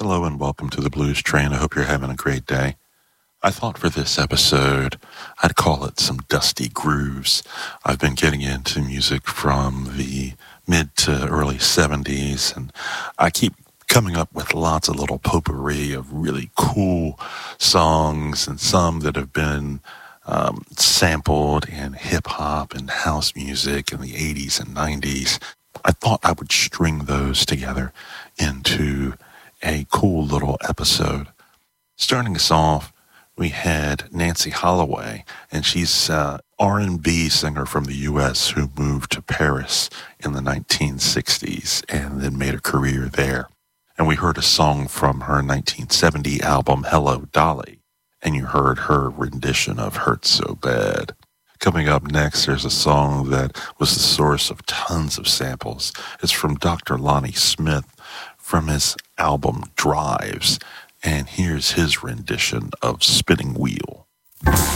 Hello and welcome to the Blues Train. I hope you're having a great day. I thought for this episode, I'd call it some dusty grooves. I've been getting into music from the mid to early 70s, and I keep coming up with lots of little potpourri of really cool songs, and some that have been sampled in hip-hop and house music in the 80s and 90s. I thought I would string those together into a cool little episode. Starting us off, we had Nancy Holloway, and she's an R&B singer from the U.S. who moved to Paris in the 1960s and then made a career there. And we heard a song from her 1970 album, Hello, Dolly, and you heard her rendition of Hurt So Bad. Coming up next, there's a song that was the source of tons of samples. It's from Dr. Lonnie Smith from his album Drives, and here's his rendition of Spinning Wheel.